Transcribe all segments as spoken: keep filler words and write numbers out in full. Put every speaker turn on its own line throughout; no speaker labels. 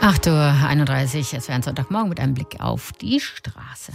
acht Uhr einunddreißig, es wäre ein Sonntagmorgen mit einem Blick auf die Straße.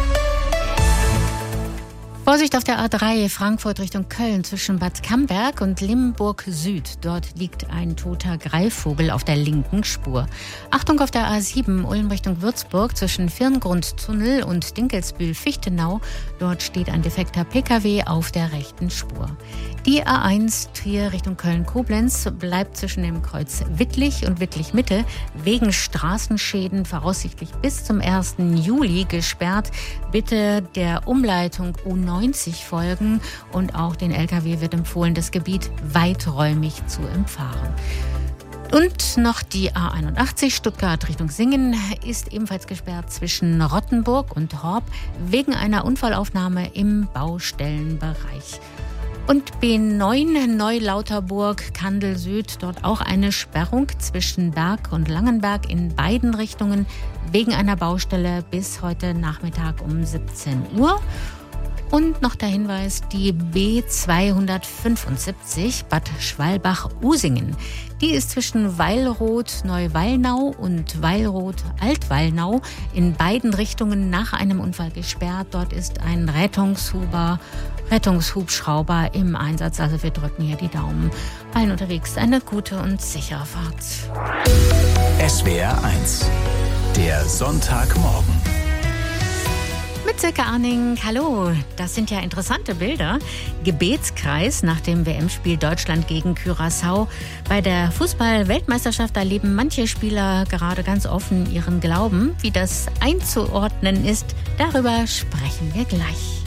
Vorsicht auf der A drei Frankfurt Richtung Köln zwischen Bad Camberg und Limburg Süd. Dort liegt ein toter Greifvogel auf der linken Spur. Achtung auf der A sieben Ulm Richtung Würzburg zwischen Firngrundtunnel und Dinkelsbühl-Fichtenau. Dort steht ein defekter Pkw auf der rechten Spur. Die A eins Trier Richtung Köln-Koblenz bleibt zwischen dem Kreuz Wittlich und Wittlich-Mitte wegen Straßenschäden voraussichtlich bis zum ersten Juli gesperrt. Bitte der Umleitung U neunzig folgen und auch den L K W wird empfohlen, das Gebiet weiträumig zu umfahren. Und noch die A einundachtzig Stuttgart Richtung Singen ist ebenfalls gesperrt zwischen Rottenburg und Horb wegen einer Unfallaufnahme im Baustellenbereich. Und B neun Neulauterburg, Kandel Süd, dort auch eine Sperrung zwischen Berg und Langenberg in beiden Richtungen wegen einer Baustelle bis heute Nachmittag um siebzehn Uhr. Und noch der Hinweis, die B zweihundertfünfundsiebzig Bad Schwalbach-Usingen. Die ist zwischen Weilroth Neuwallnau und Weilroth Altwallnau in beiden Richtungen nach einem Unfall gesperrt. Dort ist ein Rettungshuber, Rettungshubschrauber im Einsatz. Also wir drücken hier die Daumen. Allen unterwegs eine gute und sichere Fahrt.
S W R eins, der Sonntagmorgen.
Mit Silke Arning, hallo. Das sind ja interessante Bilder. Gebetskreis nach dem W M-Spiel Deutschland gegen Curaçao. Bei der Fußball-Weltmeisterschaft erleben manche Spieler gerade ganz offen ihren Glauben. Wie das einzuordnen ist, darüber sprechen wir gleich.